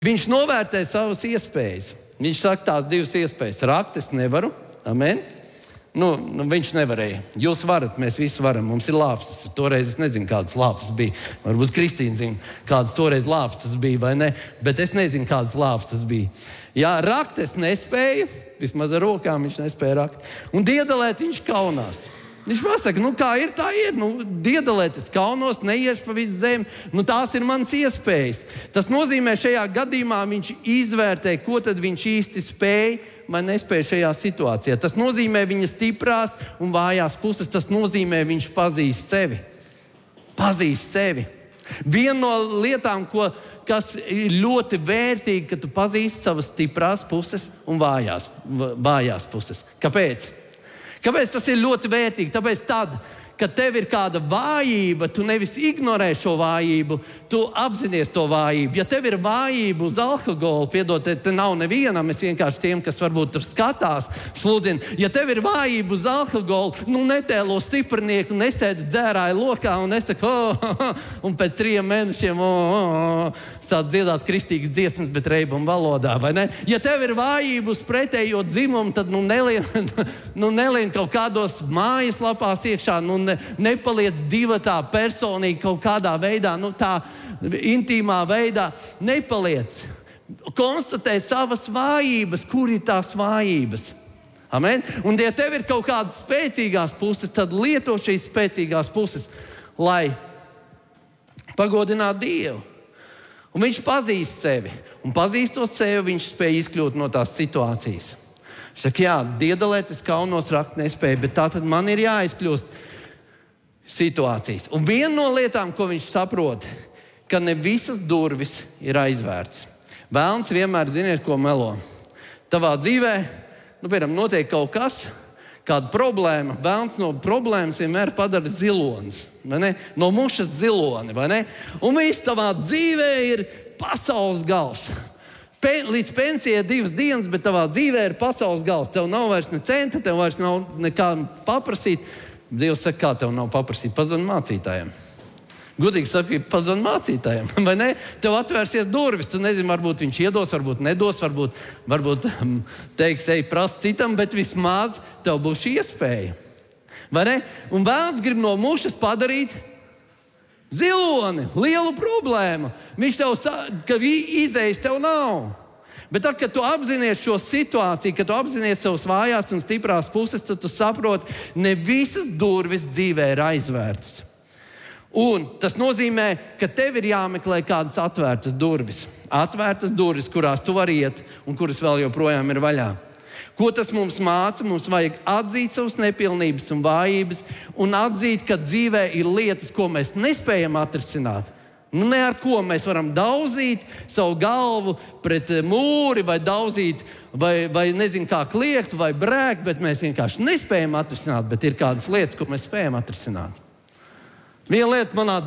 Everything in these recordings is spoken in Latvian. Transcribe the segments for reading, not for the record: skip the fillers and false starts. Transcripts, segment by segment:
Viņš novērtē savas iespējas. Viņš saka tās divas iespējas. Rakt es nevaru. Amen. Viņš nevarēja. Jūs varat, mēs visi varam. Mums ir lāpstas. Toreiz es nezinu, kādas lāpstas bija. Varbūt Kristīna zina, kādas toreiz lāpstas bija vai ne. Bet es nezinu, kādas lāpstas bija. Jā, rakt es nespēju. Vismaz ar rokām viņš nespēja rakt. Un diedelēt viņš kaunās. Viņš pasaka, kā ir, tā ir. Diedelēt es kaunos, neiešu pa visu zemi. Tās ir manas iespējas. Tas nozīmē, šajā gadījumā viņš izvērtē, ko tad viņš īsti spēja vai nespēja šajā situācijā. Tas nozīmē viņa stiprās un vājās puses. Tas nozīmē, viņš pazīst sevi. Pazīst sevi. Viena no lietām, kas ir ļoti vērtīga, ka tu pazīsti savas stiprās puses un vājās puses. Kāpēc? Kāpēc tas ir ļoti vērtīgi? Tāpēc tad, kad tev ir kāda vājība, tu nevis ignorē šo vājību, tu apzinies to vājību. Ja tev ir vājība uz alkoholu, piedod, te nav nevienam, es vienkārši tiem, kas varbūt tur skatās, sludinu. Ja tev ir vājība uz alkoholu, netēlo stiprnieku, nesēdi dzērāja lokā un nesaka, un pēc 3 mēnešiem, sāk dziedāt kristīgas dziesmas, bet reibuma valodā, vai ne? Ja tev ir vājība uz pretējo dzimumu, tad nelien kaut kādos mājaslapās iekšā, nepaliec divatā personīgi kaut kādā veidā, tā intīmā veidā, nepaliec. Konstatē savas vājības, kur ir tās vājības. Amen? Un ja tev ir kaut kādas spēcīgās puses, tad lieto šīs spēcīgās puses, lai pagodinātu Dievu. Un viņš pazīst sevi. Un pazīstot sevi, viņš spēja izkļūt no tās situācijas. Viņš saka, jā, diedelēt es kaunos, rakt nespēju, bet tā tad man ir jāizkļūst situācijas. Un viena no lietām, ko viņš saprot, ka ne visas durvis ir aizvērts. Velns vienmēr ziniet, ko melo. Tavā dzīvē, piemēram, notiek kaut kas, kāda problēma. Velns no problēmas vienmēr padara zilonis. No mušas ziloni. Un viss tavā dzīvē ir pasaules gals. Līdz pensijai 2 dienas, bet tavā dzīvē ir pasaules gals. Tev nav vairs ne centa, tev vairs nav nekā paprasīt. Dievs saka, kā tev nav paprasīt? Pazvani mācītājiem. Gudīgi saka, pazvani mācītājiem. Vai ne? Tev atvērsies durvis. Tu nezini, varbūt viņš iedos, varbūt nedos, varbūt teiks, ej prast citam, bet vismaz tev būs šī iespēja. Vai ne? Un vēlns grib no mušas padarīt ziloni, lielu problēmu. Viņš tev ka izējas tev nav. Bet tad, kad tu apzinies šo situāciju, kad tu apzinies savas vājās un stiprās puses, tad tu saproti, ne visas durvis dzīvē ir aizvērtas. Un tas nozīmē, ka tev ir jāmeklē kādas atvērtas durvis. Atvērtas durvis, kurās tu vari iet un kuras vēl joprojām ir vaļā. Ko tas mums māca? Mums vajag atzīt savas nepilnības un vājības un atzīt, ka dzīvē ir lietas, ko mēs nespējam atrisināt. Ne ar ko mēs varam dauzīt savu galvu pret mūri vai dauzīt, vai nezinu kā kliegt vai brēkt, bet mēs vienkārši nespējam atrisināt, bet ir kādas lietas, ko mēs spējam atrisināt. Viena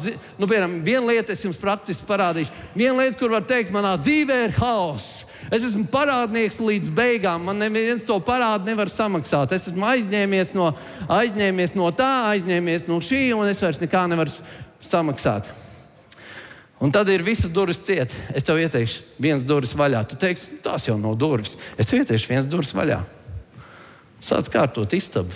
lieta es jums praktiski parādīšu. Viena lieta, kur var teikt, manā dzīvē ir haoss. Es esmu parādnieks līdz beigām. Man neviens to parādu nevar samaksāt. Es esmu aizņēmies no tā, aizņēmies no šī, un es vairs nekā nevaru samaksāt. Un tad ir visas durvis ciet. Es tev ieteikšu, 1 durvis vaļā. Tu teiksi, tās jau nav durvis. Es tev ieteikšu, 1 durvis vaļā. Sāc kārtot istabu.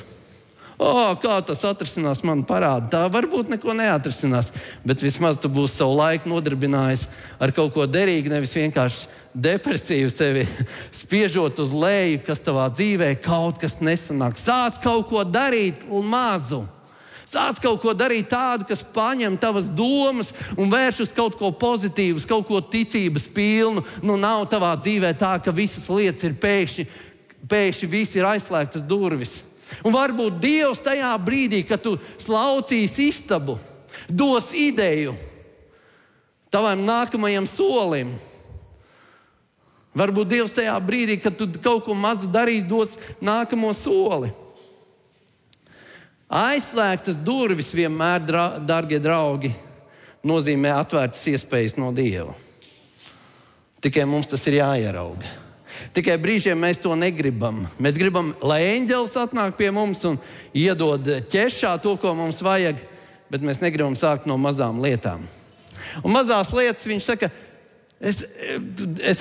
Kā tas atrisinās manu parādu? Tā varbūt neko neatrisinās, bet vismaz tu būsi savu laiku nodarbinājis ar kaut ko derīgu, nevis vienkārši depresīvu sevi spiežot uz leju, kas tavā dzīvē kaut kas nesanāk. Sāc kaut ko darīt mazu. Sāc kaut ko darīt tādu, kas paņem tavas domas un vērš uz kaut ko pozitīvu, kaut ko ticības pilnu. Nav tavā dzīvē tā, ka visas lietas ir pēkšņi visi ir aizslēgtas durvis. Un varbūt Dievs tajā brīdī, kad tu slaucīsi istabu, dos ideju tavam nākamajam solim. Varbūt Dievs tajā brīdī, kad tu kaut ko mazu darīsi, dos nākamo soli. Aizslēgtas durvis vienmēr, darbie draugi, nozīmē atvērtas iespējas no Dieva. Tikai mums tas ir jāierauga. Tikai brīžiem mēs to negribam. Mēs gribam, lai eņģelis atnāk pie mums un iedod ķešā to, ko mums vajag, bet mēs negribam sākt no mazām lietām. Un mazās lietas, viņš saka, Es